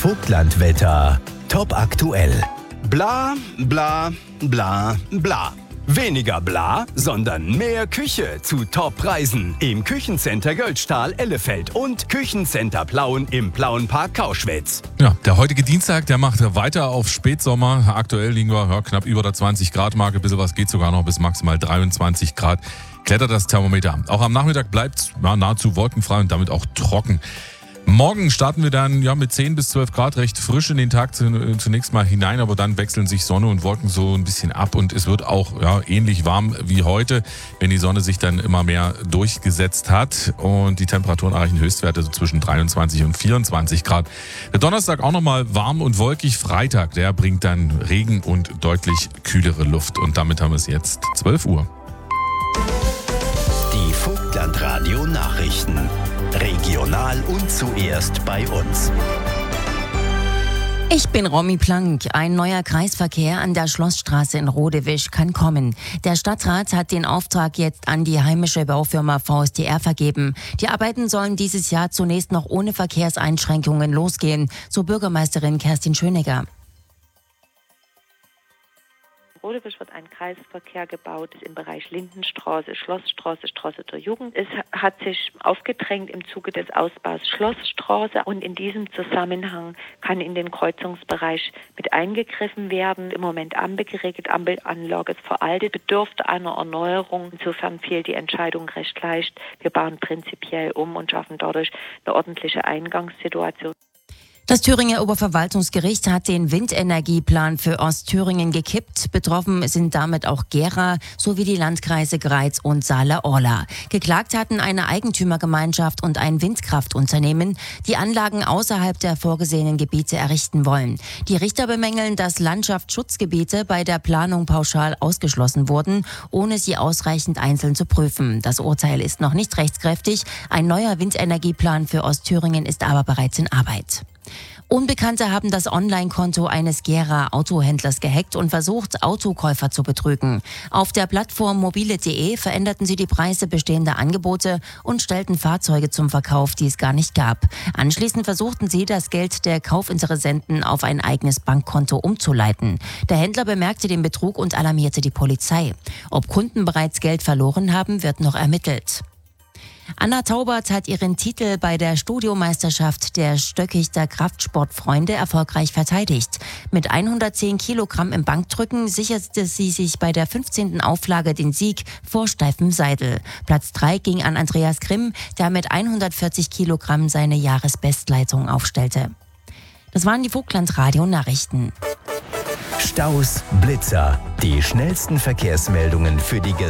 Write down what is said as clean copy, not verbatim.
Vogtlandwetter. Top aktuell. Bla, bla, bla, bla. Weniger bla, sondern mehr Küche zu Top-Preisen. Im Küchencenter Göldstahl Ellefeld und Küchencenter Plauen im Plauenpark Kauschwitz. Ja, der heutige Dienstag, der macht weiter auf Spätsommer. Aktuell liegen wir knapp über der 20-Grad-Marke. Ein bisschen was geht sogar noch bis maximal 23 Grad. Klettert das Thermometer. Auch am Nachmittag bleibt es nahezu wolkenfrei und damit auch trocken. Morgen starten wir dann mit 10 bis 12 Grad recht frisch in den Tag zunächst mal hinein, aber dann wechseln sich Sonne und Wolken so ein bisschen ab und es wird auch ähnlich warm wie heute, wenn die Sonne sich dann immer mehr durchgesetzt hat und die Temperaturen erreichen Höchstwerte so zwischen 23 und 24 Grad. Der Donnerstag auch nochmal warm und wolkig. Freitag, der bringt dann Regen und deutlich kühlere Luft und damit haben wir es jetzt 12 Uhr. Die Vogtlandradio Nachrichten. Regional und zuerst bei uns. Ich bin Romy Plank. Ein neuer Kreisverkehr an der Schlossstraße in Rodewisch kann kommen. Der Stadtrat hat den Auftrag jetzt an die heimische Baufirma VSTR vergeben. Die Arbeiten sollen dieses Jahr zunächst noch ohne Verkehrseinschränkungen losgehen, so Bürgermeisterin Kerstin Schönegger. In Rodewisch wird ein Kreisverkehr gebaut im Bereich Lindenstraße, Schlossstraße, Straße der Jugend. Es hat sich aufgedrängt im Zuge des Ausbaus Schlossstraße und in diesem Zusammenhang kann in den Kreuzungsbereich mit eingegriffen werden. Im Moment Ampel geregelt, Ampelanlage ist veraltet, bedürfte einer Erneuerung. Insofern fiel die Entscheidung recht leicht. Wir bauen prinzipiell um und schaffen dadurch eine ordentliche Eingangssituation. Das Thüringer Oberverwaltungsgericht hat den Windenergieplan für Ostthüringen gekippt. Betroffen sind damit auch Gera sowie die Landkreise Greiz und Saale-Orla. Geklagt hatten eine Eigentümergemeinschaft und ein Windkraftunternehmen, die Anlagen außerhalb der vorgesehenen Gebiete errichten wollen. Die Richter bemängeln, dass Landschaftsschutzgebiete bei der Planung pauschal ausgeschlossen wurden, ohne sie ausreichend einzeln zu prüfen. Das Urteil ist noch nicht rechtskräftig. Ein neuer Windenergieplan für Ostthüringen ist aber bereits in Arbeit. Unbekannte haben das Online-Konto eines Gera-Autohändlers gehackt und versucht, Autokäufer zu betrügen. Auf der Plattform mobile.de veränderten sie die Preise bestehender Angebote und stellten Fahrzeuge zum Verkauf, die es gar nicht gab. Anschließend versuchten sie, das Geld der Kaufinteressenten auf ein eigenes Bankkonto umzuleiten. Der Händler bemerkte den Betrug und alarmierte die Polizei. Ob Kunden bereits Geld verloren haben, wird noch ermittelt. Anna Taubert hat ihren Titel bei der Studiomeisterschaft der Stöckichter Kraftsportfreunde erfolgreich verteidigt. Mit 110 Kilogramm im Bankdrücken sicherte sie sich bei der 15. Auflage den Sieg vor steifem Seidel. Platz 3 ging an Andreas Grimm, der mit 140 Kilogramm seine Jahresbestleitung aufstellte. Das waren die Vogtlandradio Nachrichten. Staus, Blitzer. Die schnellsten Verkehrsmeldungen für die